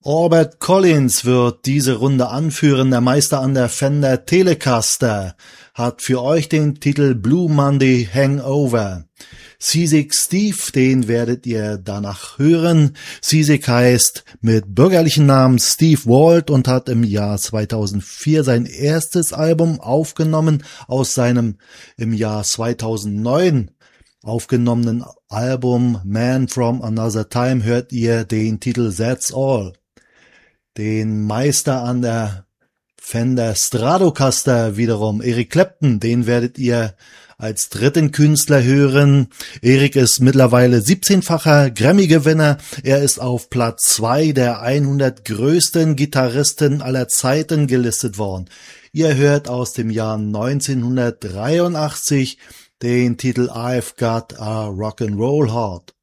Albert Collins wird diese Runde anführen, der Meister an der Fender Telecaster, hat für euch den Titel Blue Monday Hangover. Seasick Steve, den werdet ihr danach hören. Seasick heißt mit bürgerlichen Namen Steve Walt und hat im Jahr 2004 sein erstes Album aufgenommen. Aus seinem im Jahr 2009 aufgenommenen Album Man from Another Time hört ihr den Titel That's All. Den Meister an der Fender Stratocaster wiederum, Eric Clapton, den werdet ihr als dritten Künstler hören. Eric ist mittlerweile 17-facher Grammy-Gewinner. Er ist auf Platz 2 der 100 größten Gitarristen aller Zeiten gelistet worden. Ihr hört aus dem Jahr 1983 den Titel I've Got a Rock'n'Roll Heart.